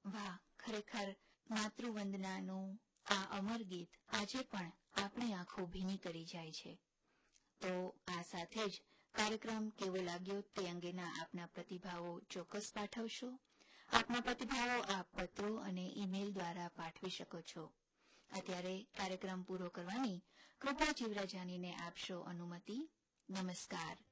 વાહ, ખરેખર માતૃવંદનાનું આ અમર ગીત આજે પણ આપણી આંખો ભીની કરી જાય છે. તો આ સાથે જ કાર્યક્રમ કેવો લાગ્યો તે અંગેના આપના પ્રતિભાવો ચોક્કસ પાઠવશો. આપના પ્રતિભાવો આપ પત્રો અને ઈમેલ દ્વારા પાઠવી શકો છો. અત્યારે કાર્યક્રમ પૂરો કરવાની કૃપા ચિવરાજાનીને આપશો અનુમતિ. નમસ્કાર.